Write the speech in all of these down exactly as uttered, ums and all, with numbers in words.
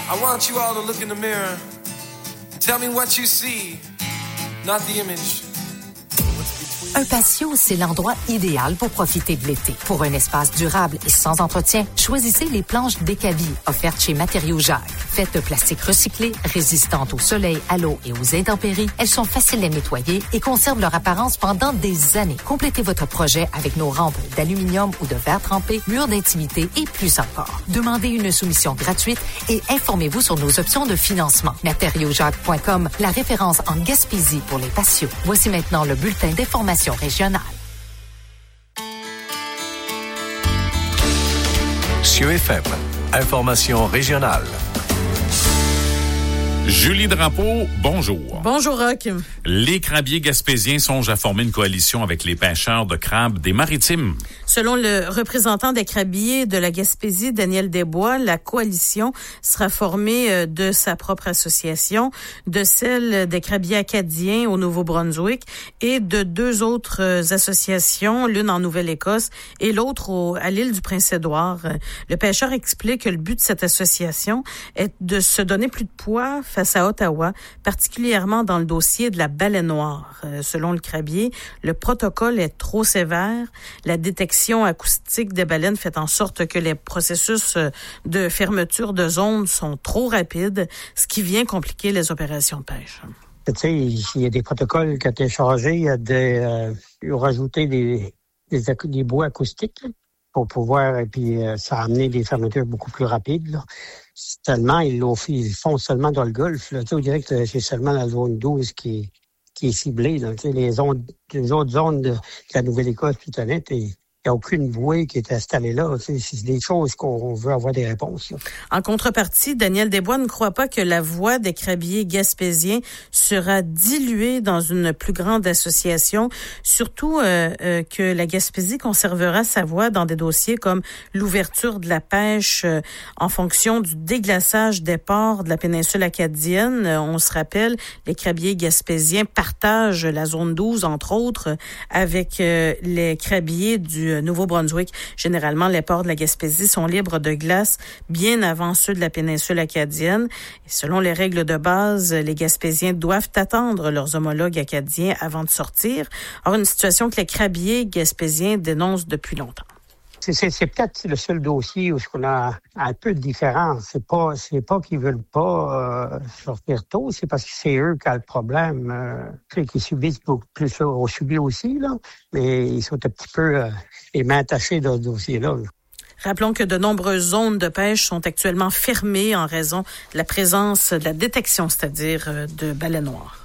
I want you all to look in the mirror. Tell me what you see, not the image. Un patio, c'est l'endroit idéal pour profiter de l'été. Pour un espace durable et sans entretien, choisissez les planches Décavi offertes chez Matériaux Jacques. Faites de plastique recyclé, résistantes au soleil, à l'eau et aux intempéries, elles sont faciles à nettoyer et conservent leur apparence pendant des années. Complétez votre projet avec nos rampes d'aluminium ou de verre trempé, murs d'intimité et plus encore. Demandez une soumission gratuite et informez-vous sur nos options de financement. matériaux jacques point com, la référence en Gaspésie pour les patios. Voici maintenant le bulletin d'information régionale. C E F M, information régionale. Julie Drapeau, bonjour. Bonjour, Roch. Les crabiers gaspésiens songent à former une coalition avec les pêcheurs de crabes des Maritimes. Selon le représentant des crabiers de la Gaspésie, Daniel Desbois, la coalition sera formée de sa propre association, de celle des crabiers acadiens au Nouveau-Brunswick et de deux autres associations, l'une en Nouvelle-Écosse et l'autre au, à l'île du Prince-Édouard. Le pêcheur explique que le but de cette association est de se donner plus de poids face à Ottawa, particulièrement dans le dossier de la baleine noire. Euh, selon le crabier, le protocole est trop sévère. La détection acoustique des baleines fait en sorte que les processus de fermeture de zones sont trop rapides, ce qui vient compliquer les opérations de pêche. Tu sais, il y a des protocoles qui ont été changés. Il y a des, euh, ils ont rajouté des, des, des bois acoustiques là, pour pouvoir, et puis euh, ça a amené des fermetures beaucoup plus rapides, là. Tellement, ils, l'ont fait, ils le font seulement dans le golfe. Là. Tu sais, on dirait que c'est seulement la zone douze qui est, qui est ciblée. Là. Tu sais, les, zones, les autres zones de, de la Nouvelle-Écosse, tout honnête, et il n'y a aucune bouée qui est installée là. Tu sais, c'est des choses qu'on veut avoir des réponses. Là. En contrepartie, Daniel Desbois ne croit pas que la voix des crabiers gaspésiens sera diluée dans une plus grande association, surtout euh, euh, que la Gaspésie conservera sa voix dans des dossiers comme l'ouverture de la pêche euh, en fonction du déglaçage des ports de la péninsule acadienne. Euh, on se rappelle, les crabiers gaspésiens partagent la zone douze, entre autres, avec euh, les crabiers du Nouveau-Brunswick. Généralement, les ports de la Gaspésie sont libres de glace bien avant ceux de la péninsule acadienne. Et selon les règles de base, les Gaspésiens doivent attendre leurs homologues acadiens avant de sortir. Or, une situation que les crabiers gaspésiens dénoncent depuis longtemps. C'est, c'est, c'est peut-être le seul dossier où on a un peu de différence. C'est pas, c'est pas qu'ils veulent pas euh, sortir tôt, c'est parce que c'est eux qui ont le problème, euh, c'est qu'ils subissent beaucoup plus, on subit aussi, là, mais ils sont un petit peu euh, les mains attachées dans ce dossier-là. Là. Rappelons que de nombreuses zones de pêche sont actuellement fermées en raison de la présence, de la détection, c'est-à-dire de baleines noires.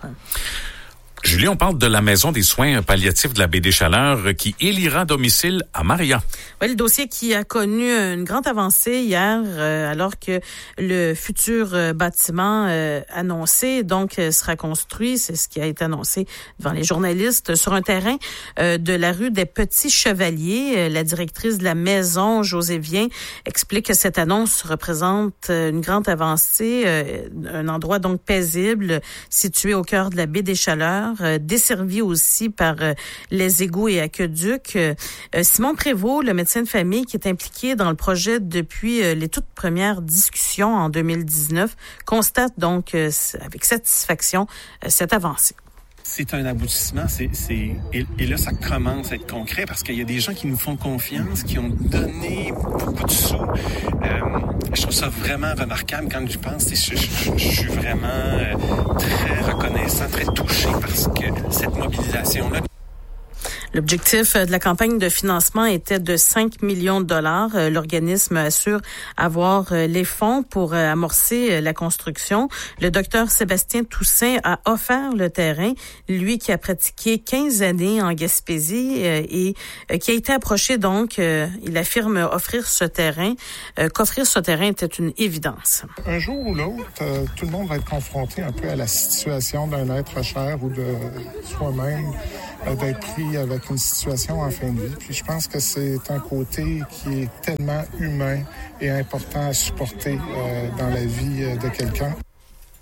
Julie, on parle de la maison des soins palliatifs de la Baie des Chaleurs qui élira domicile à Maria. Oui, le dossier qui a connu une grande avancée hier, euh, alors que le futur euh, bâtiment euh, annoncé donc euh, sera construit, c'est ce qui a été annoncé devant les journalistes, sur un terrain euh, de la rue des Petits Chevaliers. Euh, la directrice de la maison, José Vien, explique que cette annonce représente euh, une grande avancée, euh, un endroit donc paisible, situé au cœur de la Baie des Chaleurs, Euh, desservi aussi par euh, les égouts et aqueducs. Euh, Simon Prévost, le médecin de famille qui est impliqué dans le projet depuis euh, les toutes premières discussions en deux mille dix-neuf, constate donc euh, avec satisfaction euh, cette avancée. C'est un aboutissement, c'est, c'est et, et là, ça commence à être concret parce qu'il y a des gens qui nous font confiance, qui ont donné beaucoup de sous. Euh, je trouve ça vraiment remarquable quand j'y pense. Je, je, je, je suis vraiment euh, très reconnaissant, très touché parce que cette mobilisation-là. L'objectif de la campagne de financement était de cinq millions de dollars. L'organisme assure avoir les fonds pour amorcer la construction. Le docteur Sébastien Toussaint a offert le terrain, lui qui a pratiqué quinze années en Gaspésie et qui a été approché donc, il affirme offrir ce terrain, qu'offrir ce terrain était une évidence. Un jour ou l'autre, tout le monde va être confronté un peu à la situation d'un être cher ou de soi-même, d'être pris avec une situation en fin de vie. Puis je pense que c'est un côté qui est tellement humain et important à supporter euh, dans la vie de quelqu'un.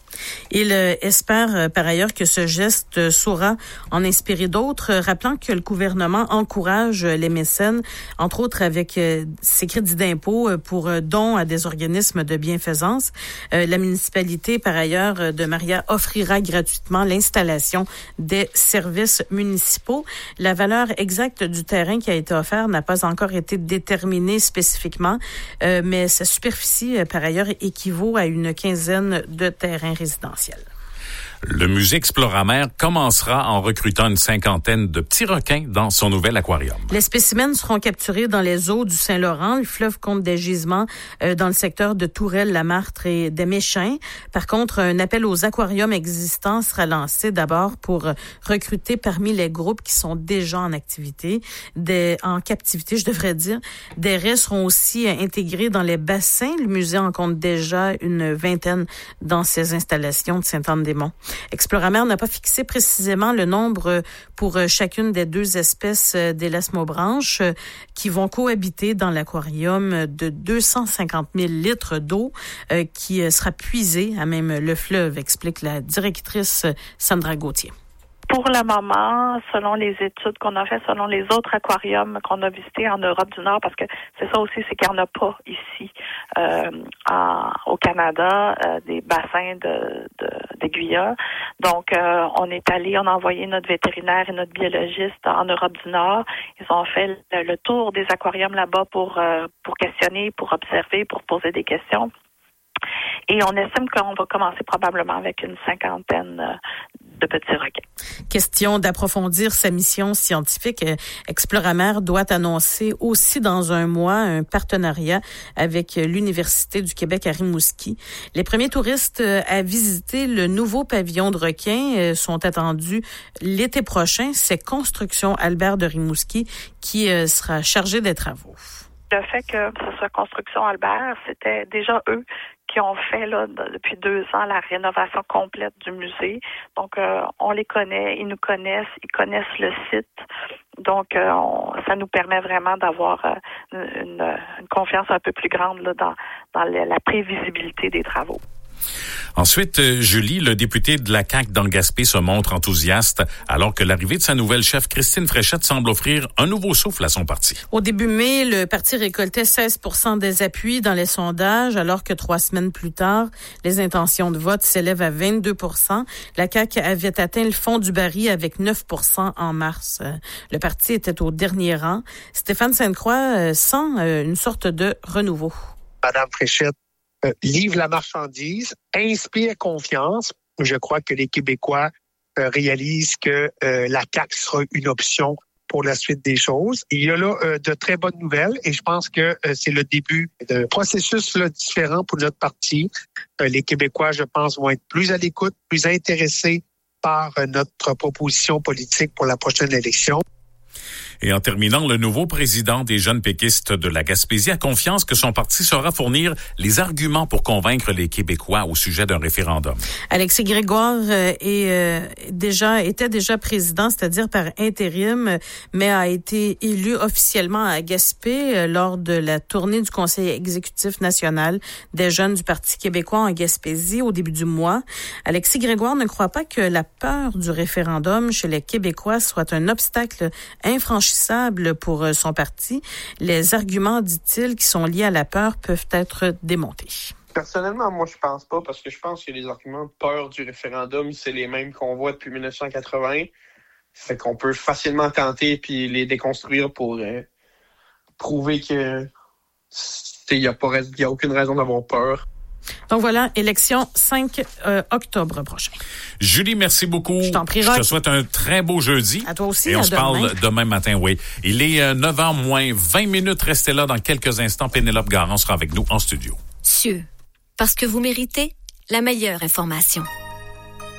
Il euh, espère euh, par ailleurs que ce geste euh, saura en inspirer d'autres, euh, rappelant que le gouvernement encourage euh, les mécènes, entre autres avec euh, ses crédits d'impôt euh, pour euh, dons à des organismes de bienfaisance. Euh, la municipalité, par ailleurs, euh, de Maria offrira gratuitement l'installation des services municipaux. La valeur exacte du terrain qui a été offert n'a pas encore été déterminée spécifiquement, euh, mais sa superficie, euh, par ailleurs, équivaut à une quinzaine de terrains résidentiels. Le musée Exploramer commencera en recrutant une cinquantaine de petits requins dans son nouvel aquarium. Les spécimens seront capturés dans les eaux du Saint-Laurent. Le fleuve compte des gisements euh, dans le secteur de Tourelle, La Martre et des Méchins. Par contre, un appel aux aquariums existants sera lancé d'abord pour euh, recruter parmi les groupes qui sont déjà en activité, des, en captivité, je devrais dire. Des raies seront aussi euh, intégrés dans les bassins. Le musée en compte déjà une vingtaine dans ses installations de Sainte-Anne-des-Monts. Exploramer n'a pas fixé précisément le nombre pour chacune des deux espèces d'élasmobranches qui vont cohabiter dans l'aquarium de deux cent cinquante mille litres d'eau qui sera puisée à même le fleuve, explique la directrice Sandra Gauthier. Pour le moment, selon les études qu'on a faites, selon les autres aquariums qu'on a visités en Europe du Nord, parce que c'est ça aussi, c'est qu'il n'y en a pas ici euh, en, au Canada, euh, des bassins de, de, d'aiguilles. Donc, euh, on est allé, on a envoyé notre vétérinaire et notre biologiste en Europe du Nord. Ils ont fait le, le tour des aquariums là-bas pour, euh, pour questionner, pour observer, pour poser des questions. Et on estime qu'on va commencer probablement avec une cinquantaine de petits requins. Question d'approfondir sa mission scientifique. Exploramer doit annoncer aussi dans un mois un partenariat avec l'Université du Québec à Rimouski. Les premiers touristes à visiter le nouveau pavillon de requins sont attendus l'été prochain. C'est Construction Albert de Rimouski qui sera chargé des travaux. Le fait que ce soit Construction Albert, c'était déjà eux qui ont fait là depuis deux ans la rénovation complète du musée. Donc, euh, on les connaît, ils nous connaissent, ils connaissent le site. Donc, euh, on, ça nous permet vraiment d'avoir euh, une, une confiance un peu plus grande là, dans, dans la, la prévisibilité des travaux. Ensuite, Julie, le député de la C A Q dans le Gaspé se montre enthousiaste alors que l'arrivée de sa nouvelle chef, Christine Fréchette, semble offrir un nouveau souffle à son parti. Au début mai, le parti récoltait seize pour cent des appuis dans les sondages, alors que trois semaines plus tard, les intentions de vote s'élèvent à vingt-deux pour cent. La C A Q avait atteint le fond du baril avec neuf pour cent en mars. Le parti était au dernier rang. Stéphane Sainte-Croix sent une sorte de renouveau. Madame Fréchette Euh, livre la marchandise, inspire confiance. Je crois que les Québécois euh, réalisent que euh, la C A Q sera une option pour la suite des choses. Il y a là euh, de très bonnes nouvelles et je pense que euh, c'est le début d'un processus là, différent pour notre parti. Euh, les Québécois, je pense, vont être plus à l'écoute, plus intéressés par euh, notre proposition politique pour la prochaine élection. Et en terminant, le nouveau président des jeunes péquistes de la Gaspésie a confiance que son parti saura fournir les arguments pour convaincre les Québécois au sujet d'un référendum. Alexis Grégoire euh, est, euh, déjà, était déjà président, c'est-à-dire par intérim, mais a été élu officiellement à Gaspé euh, lors de la tournée du Conseil exécutif national des jeunes du Parti québécois en Gaspésie au début du mois. Alexis Grégoire ne croit pas que la peur du référendum chez les Québécois soit un obstacle infranchissable pour son parti. Les arguments, dit-il, qui sont liés à la peur peuvent être démontés. Personnellement, moi, je pense pas, parce que je pense que les arguments de peur du référendum, c'est les mêmes qu'on voit depuis dix-neuf cent quatre-vingts. Fait qu'on peut facilement tenter puis les déconstruire pour euh, prouver que il y a pas, il y a aucune raison d'avoir peur. Donc voilà, élection cinq octobre prochain. Julie, merci beaucoup. Je t'en prie, Je te souhaite un très beau jeudi. À toi aussi. Et on à se demain. parle demain matin, oui. Il est euh, neuf heures moins vingt minutes. Restez là dans quelques instants. Pénélope Garon sera avec nous en studio. C I E U, parce que vous méritez la meilleure information.